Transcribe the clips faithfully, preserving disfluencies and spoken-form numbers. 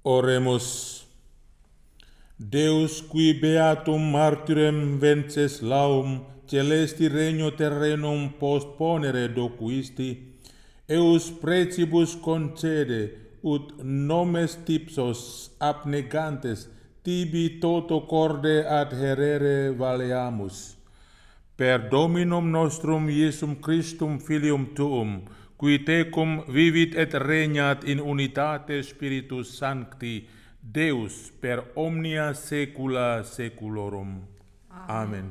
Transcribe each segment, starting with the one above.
Oremus. Deus qui beatum martyrem vences laum celesti regno terrenum postponere docuisti, eus precibus concede, ut nomes tipsos abnegantes tibi toto corde adherere valeamus. Per Dominum nostrum Iesum Christum Filium Tuum, qui tecum vivit et regnat in unitate Spiritus Sancti, Deus per omnia saecula saeculorum. Amen.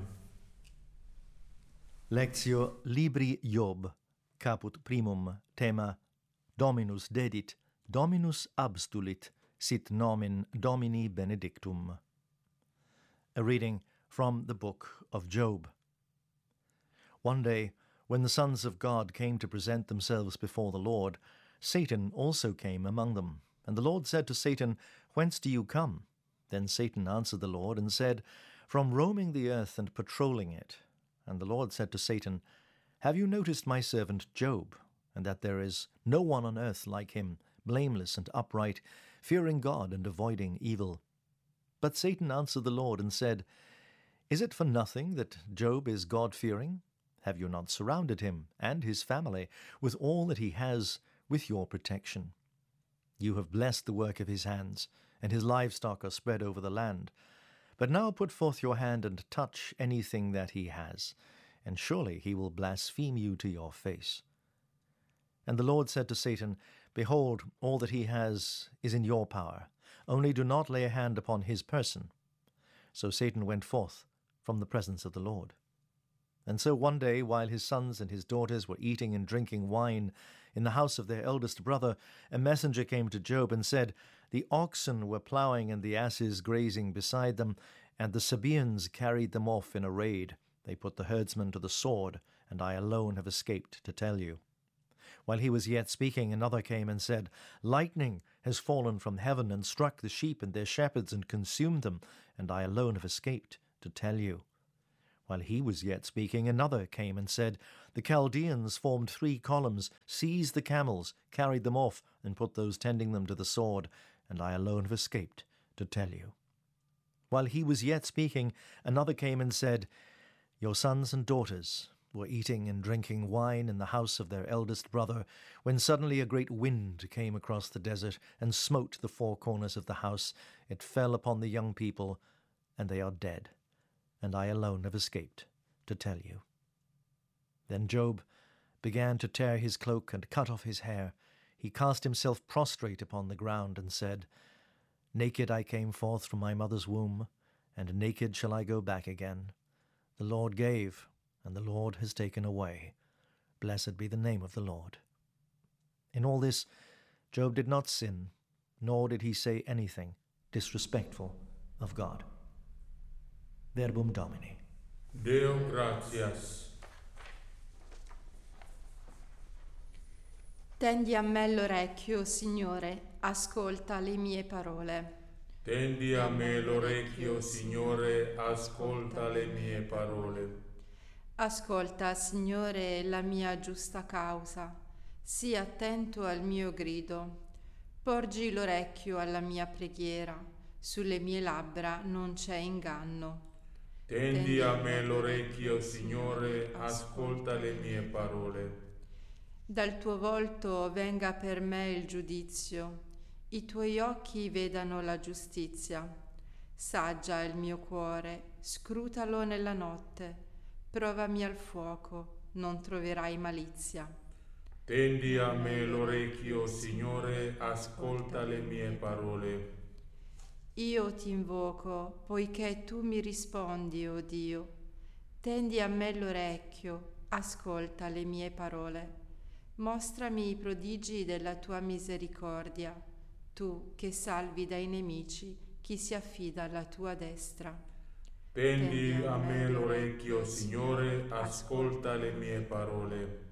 Lectio Libri Job, caput primum, tema Dominus dedit, Dominus abstulit, sit nomen Domini benedictum. A reading from the book of Job. One day, when the sons of God came to present themselves before the Lord, Satan also came among them. And the Lord said to Satan, Whence do you come? Then Satan answered the Lord and said, From roaming the earth and patrolling it. And the Lord said to Satan, Have you noticed my servant Job, and that there is no one on earth like him, blameless and upright, fearing God and avoiding evil? But Satan answered the Lord and said, Is it for nothing that Job is God-fearing? Have you not surrounded him and his family with all that he has with your protection? You have blessed the work of his hands, and his livestock are spread over the land. But now put forth your hand and touch anything that he has, and surely he will blaspheme you to your face. And the Lord said to Satan, Behold, all that he has is in your power. Only do not lay a hand upon his person. So Satan went forth from the presence of the Lord. And so one day, while his sons and his daughters were eating and drinking wine in the house of their eldest brother, a messenger came to Job and said, The oxen were plowing and the asses grazing beside them, and the Sabaeans carried them off in a raid. They put the herdsman to the sword, and I alone have escaped to tell you. While he was yet speaking, another came and said, Lightning has fallen from heaven and struck the sheep and their shepherds and consumed them, and I alone have escaped to tell you. While he was yet speaking, another came and said, The Chaldeans formed three columns, seized the camels, carried them off, and put those tending them to the sword, and I alone have escaped to tell you. While he was yet speaking, another came and said, Your sons and daughters were eating and drinking wine in the house of their eldest brother, when suddenly a great wind came across the desert and smote the four corners of the house. It fell upon the young people, and they are dead. And I alone have escaped to tell you. Then Job began to tear his cloak and cut off his hair. He cast himself prostrate upon the ground and said, Naked I came forth from my mother's womb, and naked shall I go back again. The Lord gave, and the Lord has taken away. Blessed be the name of the Lord. In all this, Job did not sin, nor did he say anything disrespectful of God. Verbum Domini. Deo gratias. Tendi a me l'orecchio, Signore, ascolta le mie parole. Tendi a me l'orecchio, Signore, ascolta le mie parole. Ascolta, Signore, la mia giusta causa. Sii attento al mio grido. Porgi l'orecchio alla mia preghiera. Sulle mie labbra non c'è inganno. Tendi a me l'orecchio, Signore, ascolta le mie parole. Dal tuo volto venga per me il giudizio, i tuoi occhi vedano la giustizia. Saggia il mio cuore, scrutalo nella notte, provami al fuoco, non troverai malizia. Tendi a me l'orecchio, Signore, ascolta le mie parole. Io ti invoco, poiché tu mi rispondi, o Dio. Tendi a me l'orecchio, ascolta le mie parole. Mostrami i prodigi della tua misericordia, tu che salvi dai nemici chi si affida alla tua destra. Tendi a me l'orecchio, Signore, ascolta le mie parole.